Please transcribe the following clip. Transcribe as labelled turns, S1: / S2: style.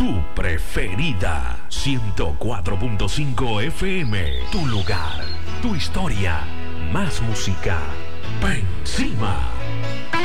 S1: tu preferida. 104.5 FM, tu lugar, tu historia, más música. Pa' encima.